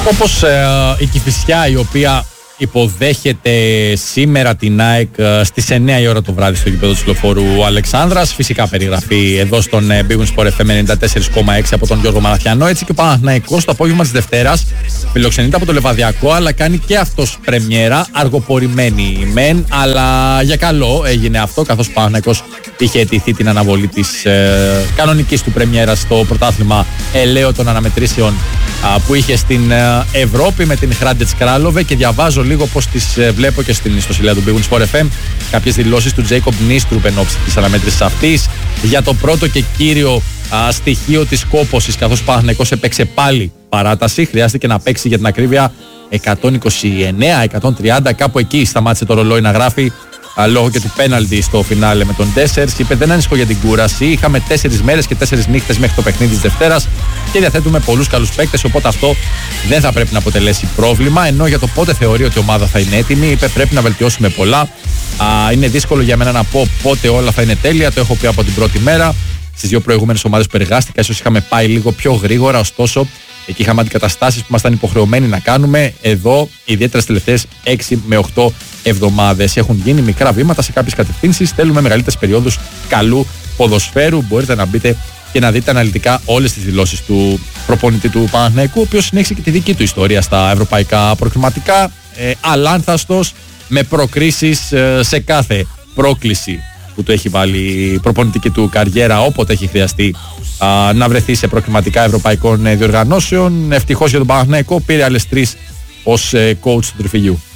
Όπως η Κηφισιά, η οποία υποδέχεται σήμερα την ΑΕΚ στις 9 η ώρα το βράδυ στο γήπεδο της Λεωφόρου Αλεξάνδρας. Φυσικά περιγραφή εδώ στον Big Win Sport FM 94,6 από τον Γιώργο Μαραθιανό. Έτσι και ο Παναθηναϊκός το απόγευμα της Δευτέρας φιλοξενείται από το Λεβαδιακό, αλλά κάνει και αυτός πρεμιέρα, αργοπορημένη μεν, αλλά για καλό έγινε αυτό, καθώς ο Παναθηναϊκός είχε αιτηθεί την αναβολή της κανονικής του πρεμιέρας στο πρωτάθλημα ελαίου των αναμετρήσεων που είχε στην Ευρώπη με την Hrádec Králové, και διαβάζω λίγο πως τις βλέπω και στην ιστοσελίδα του Big Win Sport FM κάποιες δηλώσεις του Jacob Nistrup εν ώψη της αναμέτρησης αυτής για το πρώτο και κύριο στοιχείο της κόπωσης, καθώς ο Παναθηναϊκός έπαιξε πάλι παράταση, χρειάστηκε να παίξει για την ακρίβεια 129-130, κάπου εκεί σταμάτησε το ρολόι να γράφει λόγω και του πέναλτι στο φινάλε με τον Ντέσσερς. Είπε: δεν ανησυχώ για την κούραση. Είχαμε 4 μέρες και 4 νύχτες μέχρι το παιχνίδι της Δευτέρας και διαθέτουμε πολλούς καλούς παίκτες. Οπότε αυτό δεν θα πρέπει να αποτελέσει πρόβλημα. Ενώ για το πότε θεωρεί ότι η ομάδα θα είναι έτοιμη, είπε: πρέπει να βελτιώσουμε πολλά. Είναι δύσκολο για μένα να πω πότε όλα θα είναι τέλεια. Το έχω πει από την πρώτη μέρα. Στις 2 προηγούμενες ομάδες που εργάστηκα, ίσως είχαμε πάει λίγο πιο γρήγορα. Ωστόσο, εκεί είχαμε αντικαταστάσεις που ήμασταν υποχρεωμένοι να κάνουμε. Εδώ, ιδιαίτερα στις τελευταίες 6 με 8 εβδομάδες, έχουν γίνει μικρά βήματα σε κάποιες κατευθύνσεις. Θέλουμε μεγαλύτερες περιόδους καλού ποδοσφαίρου. Μπορείτε να μπείτε και να δείτε αναλυτικά όλες τις δηλώσεις του προπονητή του Παναθηναϊκού, ο οποίος συνέχισε και τη δική του ιστορία στα ευρωπαϊκά προκριματικά. Αλάνθαστος, με προκρίσεις σε κάθε πρόκληση που του έχει βάλει η προπονητική του καριέρα, όποτε έχει χρειαστεί να βρεθεί σε προκριματικά ευρωπαϊκών διοργανώσεων. Ευτυχώς για τον Παναθηναϊκό πήρε άλλες 3 ως coach του Τριφυλιού.